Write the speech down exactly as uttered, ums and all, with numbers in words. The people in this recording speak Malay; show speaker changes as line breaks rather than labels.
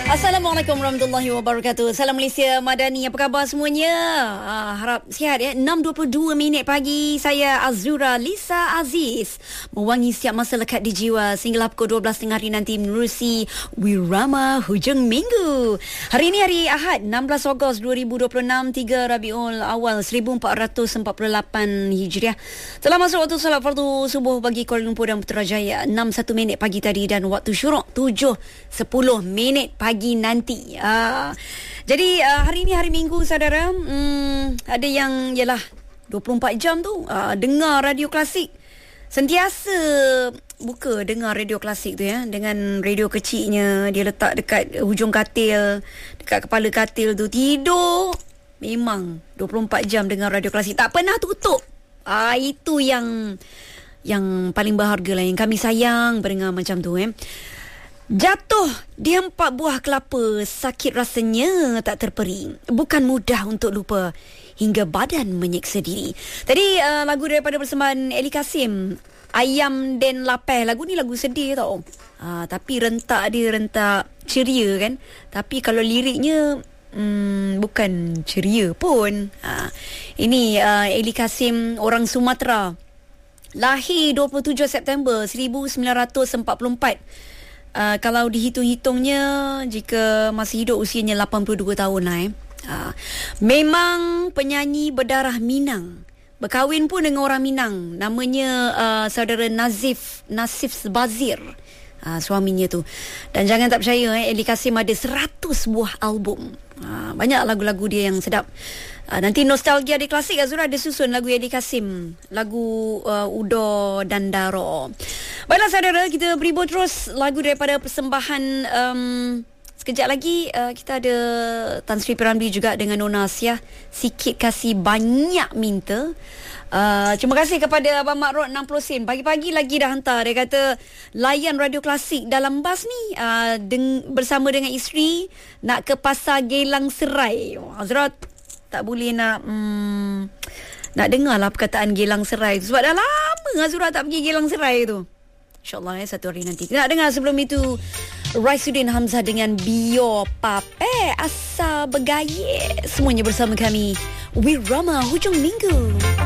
Assalamualaikum warahmatullahi wabarakatuh. Salam Malaysia Madani. Apa khabar semuanya? Ah, harap sihat ya. enam dua puluh dua minit pagi. Saya Azura Lisa Aziz. Mewangi setiap masa lekat di jiwa sehingga pukul dua belas tengah hari nanti menerusi Wirama Hujung Minggu. Hari ini hari Ahad, enam belas Ogos dua ribu dua puluh enam, tiga Rabiul Awal seribu empat ratus empat puluh lapan Hijriah. Telah masuk waktu salat fardu subuh bagi Kuala Lumpur dan Putrajaya. enam satu minit pagi tadi dan waktu syuruk tujuh sepuluh minit pagi nanti. Uh, jadi uh, hari ini hari Minggu saudara, um, ada yang ialah dua puluh empat jam tu uh, dengar radio klasik. Sentiasa buka dengar radio klasik tu ya, dengan radio kecilnya dia letak dekat hujung katil, dekat kepala katil tu, tidur memang dua puluh empat jam dengar radio klasik, tak pernah tutup. Ah uh, itu yang yang paling berharga lah, yang kami sayang pendengar macam tu eh. Jatuh di empat buah kelapa, sakit rasanya tak terperi. Bukan mudah untuk lupa hingga badan menyeksa diri. Tadi uh, lagu daripada persembahan Eli Kasim, Ayam Den Lapeh. Lagu ni lagu sedih tau. Uh, tapi rentak dia rentak ceria kan. Tapi kalau liriknya hmm, bukan ceria pun. Uh, ini uh, Eli Kasim, orang Sumatera. Lahir dua puluh tujuh September seribu sembilan ratus empat puluh empat. Uh, kalau dihitung-hitungnya, jika masih hidup usianya lapan puluh dua tahun lah eh. Uh, memang penyanyi berdarah Minang. Berkahwin pun dengan orang Minang. Namanya uh, saudara Nazif Nasif Bazir, uh, suaminya tu. Dan jangan tak percaya eh, Eli Kasim ada seratus buah album. uh, Banyak lagu-lagu dia yang sedap. Uh, nanti nostalgia di klasik Azura ada susun lagu Eli Kasim, lagu uh, Udo dan Daro. Baiklah saudara, kita beribu terus lagu daripada persembahan. um, Sekejap lagi uh, kita ada Tan Sri Piramli juga dengan Nona Asia, Sikit Kasih Banyak Minta. Uh, terima kasih kepada Abang Mak Rod enam puluh sen. Pagi-pagi lagi dah hantar. Dia kata layan radio klasik dalam bas ni uh, deng- bersama dengan isteri nak ke Pasar Geylang Serai. Oh, Azra tak boleh nak hmm, nak dengar lah perkataan Geylang Serai tu, sebab dah lama Azura tak pergi Geylang Serai tu. InsyaAllah ya, satu hari nanti. Kita nak dengar sebelum itu Raisuddin Hamzah dengan Bio Pape Asa Bergaya. Semuanya bersama kami Wirama Hujung Minggu.